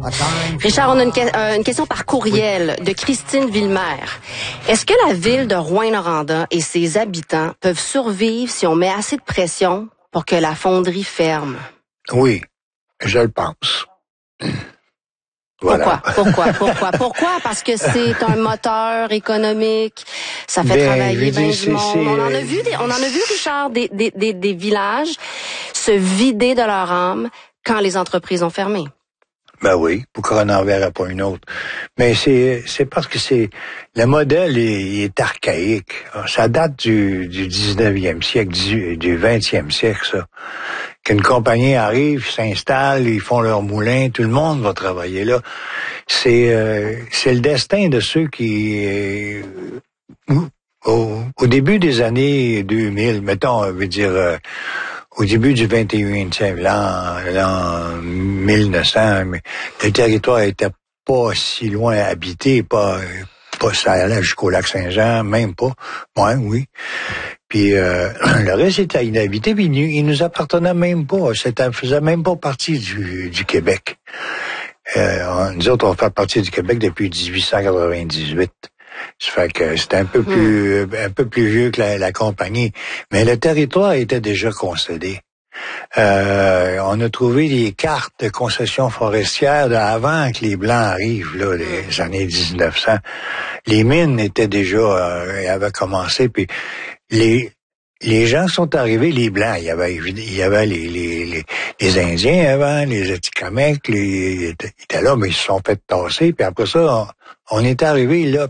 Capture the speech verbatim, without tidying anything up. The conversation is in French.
Richard, on a une, que- euh, une question par courriel de Christine Villemer. Est-ce que la ville de Rouyn-Noranda et ses habitants peuvent survivre si on met assez de pression pour que la fonderie ferme? Oui, je le pense. Voilà. Pourquoi? Pourquoi? Pourquoi? Pourquoi? Parce que c'est un moteur économique, ça fait Ben, travailler je veux bien dire, du c'est- monde. c'est, On en a euh, vu des, on en a vu, Richard, des, des, des, des villages se vider de leur âme quand les entreprises ont fermé. Ben oui, pourquoi on n'en verra pas une autre? Mais c'est c'est parce que c'est le modèle est, il est archaïque. Ça date du, du dix-neuvième siècle, du, du vingtième siècle, ça. Qu'une compagnie arrive, s'installe, ils font leur moulin, tout le monde va travailler là. C'est euh, c'est le destin de ceux qui euh, au, au début des années deux mille, mettons, on veut dire euh, au début du vingt et unième siècle, l'an, l'an mille neuf cents, mais le territoire était pas si loin habité, pas, pas ça allait jusqu'au lac Saint-Jean, même pas. Ouais, oui. Puis euh, le reste était inhabité, puis il, nous- il nous appartenait même pas. C'était faisait même pas partie du, du Québec. Euh, on- nous autres, on fait partie du Québec depuis dix-huit cent quatre-vingt-dix-huit. Ça fait que c'était un peu plus un peu plus vieux que la, la compagnie. Mais le territoire était déjà concédé. Euh, on a trouvé des cartes de concession forestière d'avant que les Blancs arrivent, là, les années dix-neuf cents. Les mines étaient déjà, euh, avaient commencé, puis les les gens sont arrivés, les Blancs. Il y avait, il y avait les, les, les, les Indiens avant, les Atikamekw, les, ils étaient là, mais ils se sont fait tasser, puis après ça, on, on est arrivé là,